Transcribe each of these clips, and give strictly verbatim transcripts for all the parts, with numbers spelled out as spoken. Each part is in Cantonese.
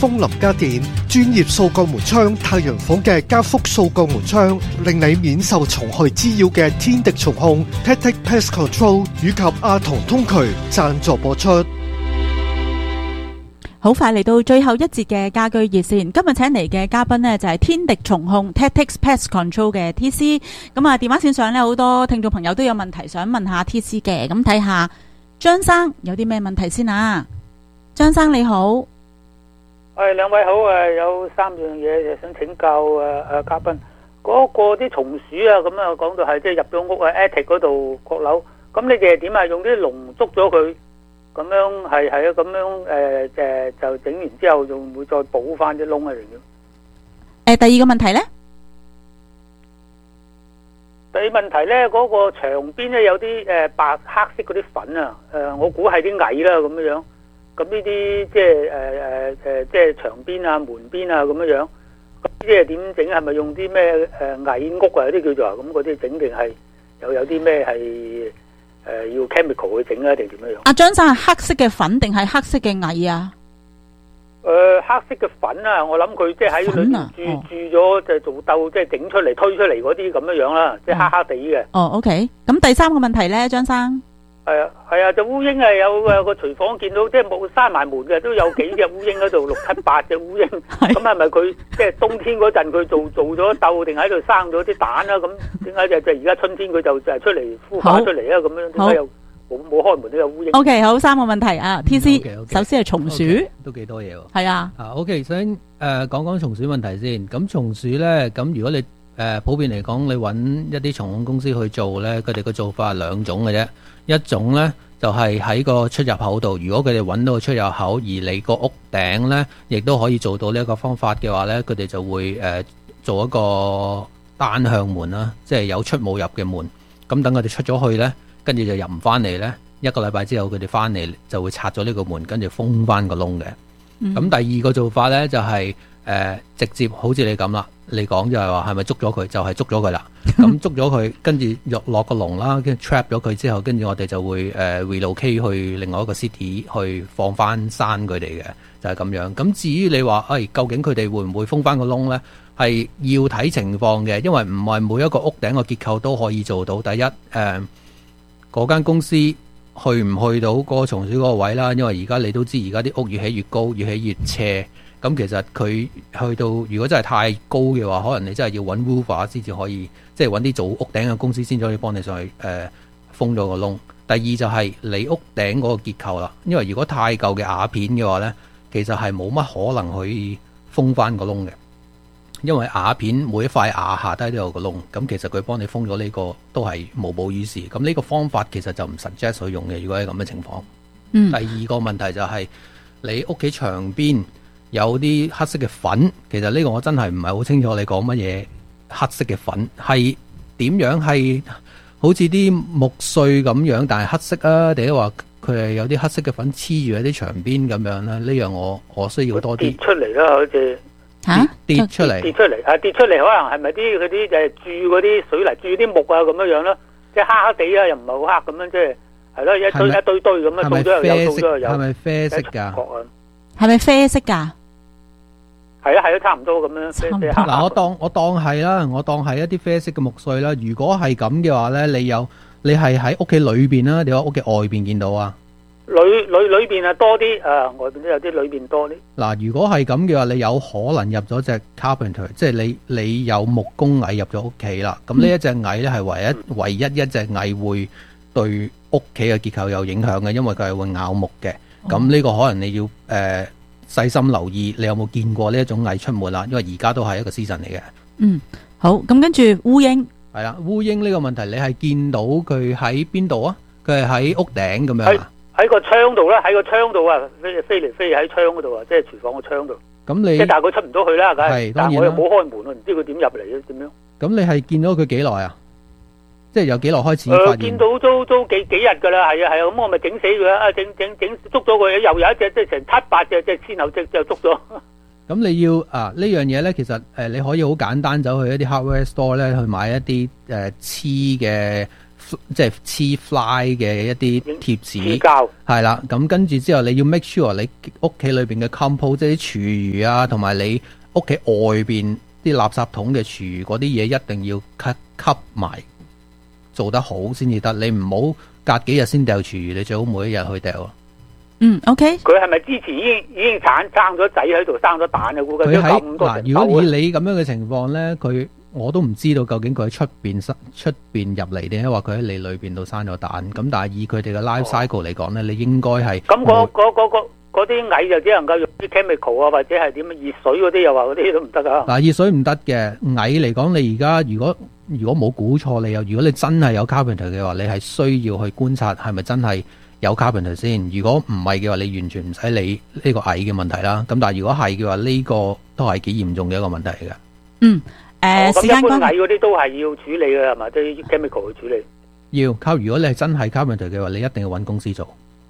風林家電專業掃鋼門窗太陽房嘅加幅掃鋼門窗，令你免受蟲害滋擾嘅天敵蟲控 Tactic Pest Control 以及阿童通渠贊助播出。 好快嚟到最後一節嘅家居熱線，今日請嚟嘅嘉賓呢，就係天敵蟲控 Tactic Pest Control 嘅 T C。咁啊，電話線上呢，好多聽眾朋友都有問題想問下 T C 嘅，咁睇下張生有啲咩問題先啊？張生你好， 誒，兩位好誒，有三樣嘢想請教誒誒嘉賓。嗰個啲松鼠啊，咁啊講到係即係入咗屋啊 attic 嗰度閣樓，咁你哋係點啊？用啲籠捉咗佢？咁樣係係啊，咁樣誒誒就整完之後，仲會再補翻啲窿啊嚟嘅。 誒，第二個問題咧？ 第二問題咧，嗰個牆邊咧有啲誒白黑色嗰啲粉啊，誒我估係啲蟻啦咁樣樣。咁呢啲即係誒誒誒，即係牆邊啊、門邊啊咁樣樣。咁即係點整？係咪用啲咩誒蟻屋啊？啲叫做咁嗰啲整定係又有啲咩係？誒、呃，要 chemical 去整啊，定點樣樣？阿張生係黑色嘅粉定係黑色嘅蟻啊？ 誒、呃，黑色嘅粉啊，我諗佢即係喺裏面注注咗，就做鬥，即係整出嚟、推出嚟嗰啲咁樣樣啦，即係黑黑地嘅。 哦 ，OK。咁第三個問題咧，張生。係啊，係啊，隻烏蠅係有誒個廚房見到，即係冇閂埋門嘅，都有幾隻烏蠅喺度，六七八隻烏蠅。咁係咪佢即係冬天嗰陣佢做做咗竇，定喺度生咗啲蛋啊？咁點解就就而家春天佢就就出嚟孵化出嚟啊？咁樣點解又冇冇開門都有烏蠅 ？OK， 好，三個問題啊 ，T C，、嗯 okay, okay, 首先係松鼠， okay, 都幾多嘢喎。 係啊。 啊 ，OK， 想誒講講松鼠問題先。咁松鼠咧，咁如果你誒、呃、普遍嚟講，你揾一啲蟲控公司去做咧，佢哋嘅做法係兩種嘅啫。一種咧就係、是、喺個出入口度，如果佢哋揾到個出入口，而你個屋頂咧亦都可以做到呢一個方法嘅話咧，佢哋就會誒、呃、做一個單向門啦，即係有出冇入嘅門。咁等佢哋出咗去咧，跟住就入唔翻嚟咧。一個禮拜之後佢哋翻嚟就會拆咗呢個門，跟住封翻個窿嘅。咁、嗯、第二個做法咧就係、是、誒、呃、直接好似你咁啦，你講就係話係咪捉咗佢就係、是、捉咗佢啦。咁捉咗佢，跟住落落個籠啦，跟住 trap 咗佢之後，跟住我哋就會誒、呃、relocate 去另外一個 city 去放翻山佢哋嘅，就係、是、咁樣。咁至於你話誒、哎、究竟佢哋會唔會封翻個窿咧？係要睇情況嘅，因為唔係每一個屋頂嘅結構都可以做到。第一誒嗰間公司去唔去到嗰個松鼠嗰個位啦？因為而家你都知，而家啲屋越起越高，越起越斜。咁其實佢去到，如果真係太高嘅話，可能你真係要揾 roofer 先至可以，即係揾啲做屋頂嘅公司先至可以幫你上去誒、呃、封咗個窿。第二就係你屋頂嗰個結構啦，因為如果太舊嘅瓦片嘅話呢，其實係冇乜可能可以封翻個窿嘅。因為瓦片每一塊瓦下低都有個窿，咁其實佢幫你封咗呢個都係無補於事。咁呢個方法其實就唔 suggest 去用嘅。如果係咁嘅情況，嗯，第二個問題就係、是、你屋企牆邊有啲黑色嘅粉，其實呢個我真係唔係好清楚你講乜嘢黑色嘅粉係點樣，係好似啲木碎咁樣，但係黑色啊，定係話佢係有啲黑色嘅粉黐住喺啲牆邊咁樣咧？呢樣我我需要多啲跌出嚟啦，好似。 吓跌出嚟， 跌出嚟，啊跌出嚟，可能係咪啲嗰啲就係注嗰啲水泥，注啲木啊咁樣樣咯，即係黑黑地啊，又唔係好黑咁樣，即係係咯，一堆一堆堆咁啊，到咗又有，到咗又有， 係咪啡色噶？ 係咪啡色噶？ 係啊係啊，差唔多咁樣。 嗱，我當我當係啦，我當係一啲啡色嘅木碎啦。如果係咁嘅話咧，你有你係喺屋企裏邊啦，定喺屋企外邊見到啊？ 裏裏裏邊啊多啲，啊外邊都有啲，裏邊多啲。嗱， 如果係咁嘅話，你有可能入咗隻 carpenter，即係你你有木工蟻入咗屋企啦。咁呢一隻蟻咧係唯一、嗯、唯一一隻蟻會對屋企嘅結構有影響嘅，因為佢係會咬木嘅。咁、嗯、呢個可能你要誒細、呃、心留意，你有冇見過呢一種蟻出沒啦？因為而家都係一個 season 嚟嘅。嗯，好。咁跟住烏蠅係啦，烏蠅呢個問題你係見到佢喺邊度啊？佢係喺屋頂咁樣啊？ 喺個窗度咧，喺個窗度啊，飛飛嚟飛去喺窗嗰度啊，即係廚房個窗度。咁你即係但係佢出唔到去啦，梗係。但係我又冇開門啊，唔知佢點入嚟嘅，點樣？咁你係見到佢幾耐啊？即係由幾耐開始發現？誒、呃，見到都都幾幾日噶啦，係啊係啊，咁我咪整死佢啊！整整整捉咗佢，又有一隻即係成七八隻，即係先後隻就捉咗。咁你要啊呢樣嘢咧，其實誒、呃、你可以好簡單走去一啲 hardware store 咧去買一啲誒黐嘅即係黐 fly 嘅一啲貼紙， 膠係啦。咁跟住之後，你要 make sure 你屋企裏邊嘅 compost 即係啲廚餘啊，同埋你屋企外邊啲垃圾桶嘅廚餘嗰啲嘢，一定要吸吸埋，做得好先至得。你唔好隔幾日先掉廚餘，你最好每一日去掉。 嗯 ，OK。 佢係咪之前已經已經產生咗仔喺度，生咗蛋啊？估計佢喺嗱，如果以你咁樣嘅情況咧，佢我都唔知道究竟佢喺出邊生出邊入嚟定係話佢喺你裏邊度生咗蛋。咁但係以佢哋嘅 life cycle 嚟講咧，你應該係咁嗰嗰嗰嗰嗰啲蟻就只能夠用啲 chemical 啊，或者係點熱水嗰啲，又話嗰啲都唔得啊。 嗱，熱水唔得嘅，蟻嚟講，你而家如果如果冇估錯，你又如果你真係有 carpenter 嘅話，你係需要去觀察係咪真係有 carpenter 先。如果唔係嘅話，你完全唔使理呢個蟻嘅問題啦。咁但係如果係嘅話，呢個都係幾嚴重嘅一個問題嚟嘅。 嗯，誒， 咁一般蟻嗰啲都係要處理嘅係嘛？即係 chemical 去處理。 要靠，如果你係真係 carpenter 嘅話，你一定要揾公司做。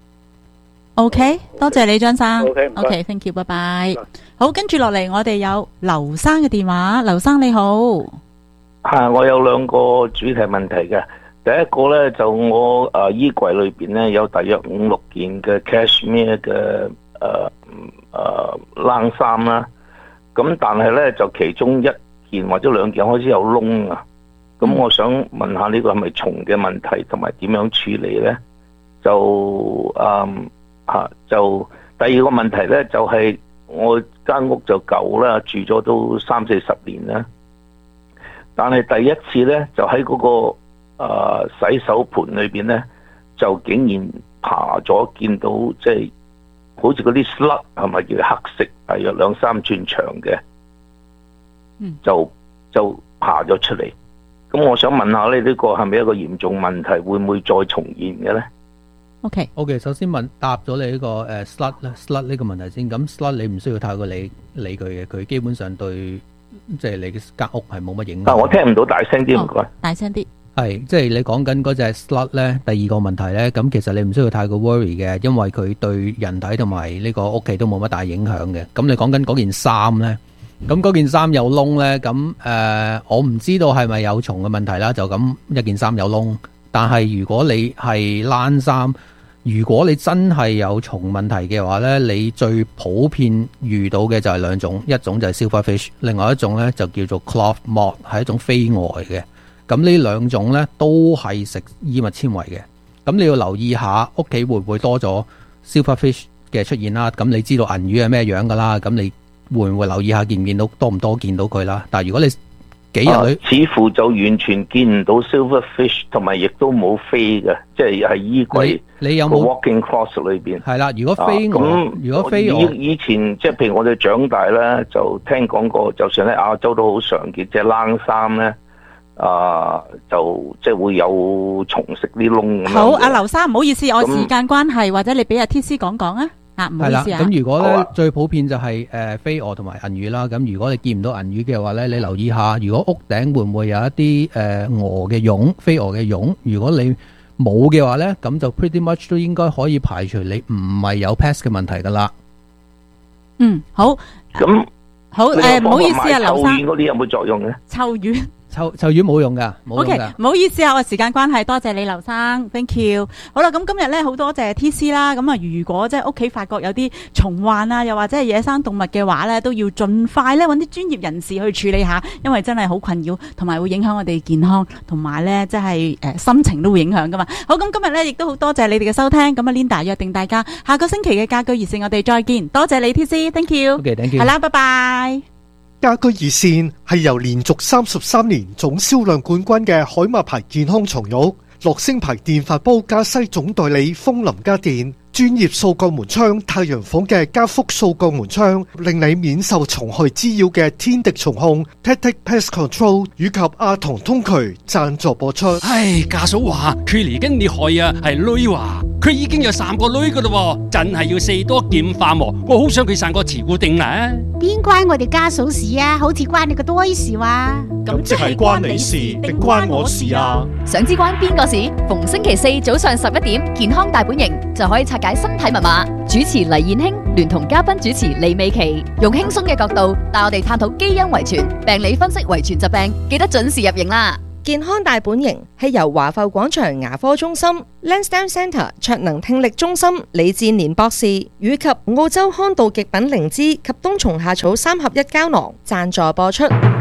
OK，多謝你張生。 OK，OK，thank you，拜拜。好，跟住落嚟，我哋有劉生嘅電話。劉生你好。 係，我有兩個主題問題嘅。第一個咧就我誒衣櫃裏邊咧有大約五六件嘅 cashmere 嘅誒誒冷衫啦。咁但係咧就其中一件或者兩件開始有窿啊。咁我想問下呢個係咪蟲嘅問題，同埋點樣處理咧？就誒吓就第二個問題咧就係我間屋就舊啦，住咗都三四十年啦。但係第一次咧就喺嗰個誒洗手盆裏邊咧，就竟然爬咗，見到即係好似嗰啲 slug 係咪叫黑色，大約兩三寸長嘅，就就爬咗出嚟。咁我想問下咧，呢個係咪一個嚴重問題，會唔會再重現嘅咧 ？OK OK， 首先問答咗你呢個誒 slug 咧 slug 呢個問題先。咁 slug 你唔需要太過理理佢嘅，佢基本上對即係你間屋係冇乜影響。 啊，我聽唔到，大聲啲唔該。 大聲啲。 係，即係你講緊嗰隻 slug 咧，第二個問題咧，咁其實你唔需要太過 worry 嘅，因為佢對人體同埋呢個屋企都冇乜大影響嘅。咁你講緊嗰件衫咧，咁嗰件衫有窿咧，咁誒、呃，我唔知道係咪有蟲嘅問題啦。就咁一件衫有窿，但係如果你係冷衫，如果你真係有蟲問題嘅話咧，你最普遍遇到嘅就係兩種，一種就係 silverfish， 另外一種咧就叫做 cloth moth， 係一種飛蛾嘅。咁呢兩種咧都係食衣物纖維嘅，咁你要留意下屋企會唔會多咗 silverfish 嘅出現啦。咁你知道銀魚係咩樣噶啦，咁你會唔會留意下見唔見到多唔多見到佢啦？但係如果你幾日裏、啊、 似乎就完全見唔到 silverfish， 同埋亦都冇飛嘅，即係喺衣櫃你，你有冇 walk-in closet 裏邊？ 係啦，如果飛蛾，咁、啊、如果飛蛾以以前即係譬如我哋長大咧，就聽講過，就算喺亞洲都好常見，即係冷衫咧。啊，就即係會有蟲食啲窿咁。好， 阿劉生，唔好意思，我時間關係，或者你俾阿 T C 講講啊。啊，唔好意思啊。 咁如果咧、啊、最普遍就係誒飛蛾同埋銀魚啦。咁如果你見唔到銀魚嘅話咧，你留意下，如果屋頂會唔會有一啲誒蛾嘅蛹、飛蛾嘅蛹？如果你冇嘅話咧，咁就 pretty much 都應該可以排除你唔係有 pest 嘅問題噶啦。 嗯，好。咁好誒，唔好意思啊，劉生。臭丸嗰啲有冇作用咧？ 臭丸。 臭臭魚冇用噶，冇用噶。 OK， 唔好意思啊，我時間關係，多謝你劉生 ，thank you。好啦，咁今日咧好多謝 T C 啦。咁啊，如果即係屋企發覺有啲蟲患啊，又或者係野生動物嘅話咧，都要盡快咧揾啲專業人士去處理下，因為真係好困擾，同埋會影響我哋健康，同埋咧即係誒心情都會影響噶嘛。好，咁今日咧亦都好多謝你哋嘅收聽。咁啊 ，Linda 約定大家下個星期嘅家居熱線，我哋再見。多謝你 T C，thank you。OK，thank you。係啦，拜拜。 家居熱線係由連續三十三年總銷量冠軍嘅海馬牌健康床褥、樂聲牌電飯煲加西總代理楓林家電、專業掃鋼門窗太陽房嘅加福掃鋼門窗，令你免受蟲害滋擾嘅天敵蟲控 Tactic Pest Control 以及阿童通渠贊助播出。 唉，家嫂話佢嚟緊厲害啊，係女話佢已經有三個女噶啦，真係要四多劍化喎。我好想佢生個慈固定啦。 邊關我哋家嫂事啊？好似關你個多事話。 咁即係關你事定關我事啊？ 想知關邊個事？逢星期四早上十一點，健康大本營就可以拆解身體密碼。主持黎燕卿聯同嘉賓主持李美琪，用輕鬆嘅角度帶我哋探討基因遺傳、病理分析遺傳疾病，記得準時入營啦。 健康大本營係由華埠廣場牙科中心、Lansdowne Centre 卓能聽力中心李志年博士以及澳洲康道極品靈芝及冬蟲夏草三合一膠囊贊助播出。